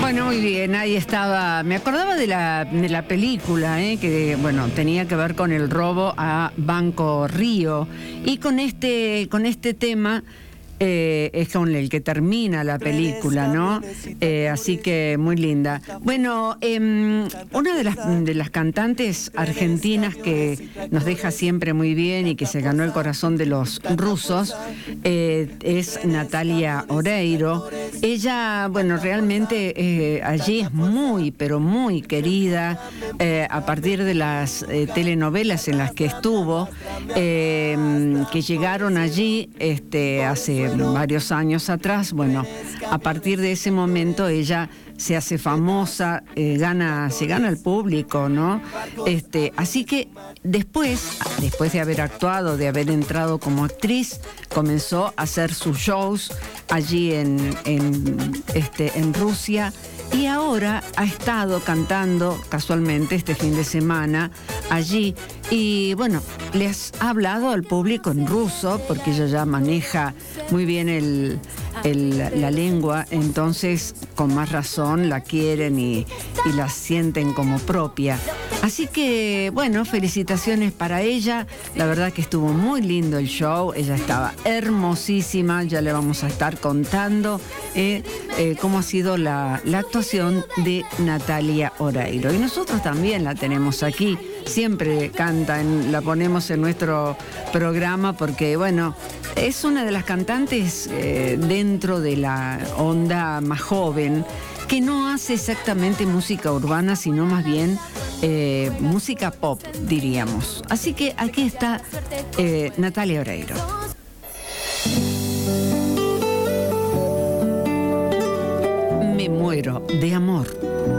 Bueno, muy bien, ahí estaba. Me acordaba de la película, que bueno, tenía que ver con el robo a Banco Río. Y con este tema es con el que termina la película, ¿no? Así que muy linda. Bueno, una de las cantantes argentinas que nos deja siempre muy bien y que se ganó el corazón de los rusos es Natalia Oreiro. Ella, bueno, realmente allí es muy, pero muy querida a partir de las telenovelas en las que estuvo, que llegaron allí hace varios años atrás. Bueno, a partir de ese momento ella se hace famosa, se gana el público, ¿no? Así que después de haber actuado, de haber entrado como actriz, comenzó a hacer sus shows allí en Rusia, y ahora ha estado cantando casualmente este fin de semana allí. Y bueno, les ha hablado al público en ruso, porque ella ya maneja muy bien la lengua, entonces con más razón la quieren y la sienten como propia. Así que, bueno, felicitaciones para ella. La verdad que estuvo muy lindo el show. Ella estaba hermosísima. Ya le vamos a estar contando cómo ha sido la actuación de Natalia Oreiro. Y nosotros también la tenemos aquí. Siempre canta, la ponemos en nuestro programa porque, bueno, es una de las cantantes dentro de la onda más joven, que no hace exactamente música urbana, sino más bien música pop, diríamos. Así que aquí está Natalia Oreiro. Me muero de amor.